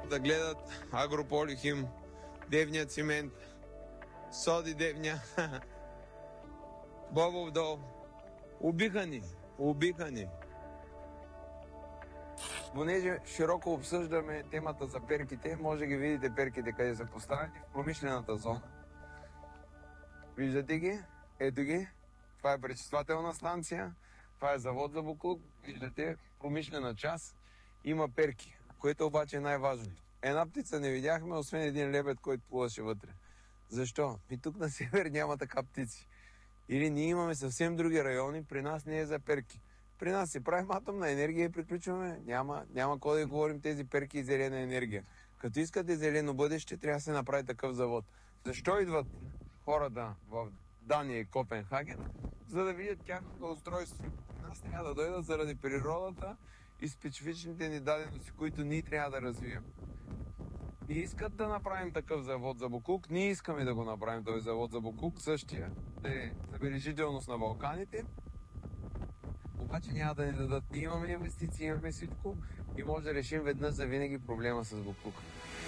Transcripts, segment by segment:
да гледат Агрополихим, Девния цимент, Соди Девня, Бобов дол. Убиха ни. Понеже широко обсъждаме темата за перките, може да ги видите перките къде са поставени в промишлената зона. Виждате ги? Ето ги. Това е пречиствателна станция, това е завод за боклук. Виждате, промишлена част има перки, което обаче е най-важното. Една птица не видяхме, освен един лебед, който плуваше вътре. Защо? И тук на север няма така птици. Или ние имаме съвсем други райони, при нас не е за перки. При нас си правим атомна енергия и приключваме. Няма кой да говорим тези перки и зелена енергия. Като искате зелено бъдеще, трябва да се направи такъв завод. Защо идват хората в Дания и Копенхаген? За да видят тяхното устройство. Нас трябва да дойдат заради природата и специфичните ни дадености, които ние трябва да развием. И искат да направим такъв завод за боклук. Ние искаме да го направим този завод за боклук, същия. Да е забележителност на Балканите. Обаче няма да ни дадат. Ние имаме инвестиции, имаме всичко и може да решим веднъж за винаги проблема с боклука.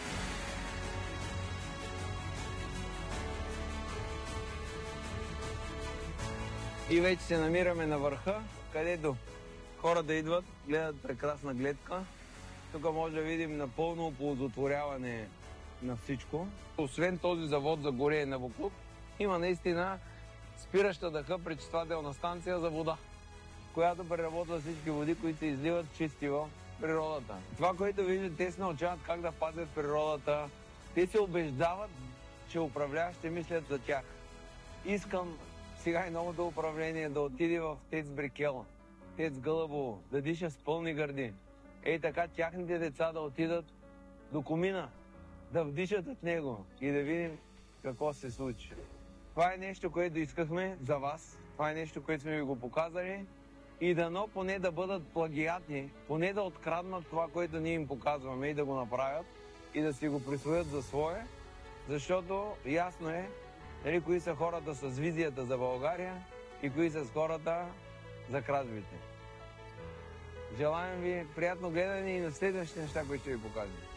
И вече се намираме на върха, където хората идват, гледат прекрасна гледка. Тук може да видим напълно оползотворяване на всичко. Освен този завод за горене на боклук, има наистина спираща дъха пречиствателна станция за вода, която преработва всички води, които се изливат чисти в природата. Това, което виждат, те се научават как да пазят природата. Те се убеждават, че управляващите мислят за тях. Искам сега и новото управление да отиде в ТЕЦ Брикел, ТЕЦ Гълъбово, да диша с пълни гърди. Ей така тяхните деца да отидат до комина, да вдишат от него и да видим какво се случи. Това е нещо, което искахме за вас. Това е нещо, което сме ви го показали. И дано поне да бъдат плагиатни, поне да откраднат това, което ние им показваме и да го направят и да си го присвоят за свое, защото ясно е кои са хората с визията за България и кои са хората за крадбите. Желаем ви приятно гледане и на следващите неща, които ще ви покажем.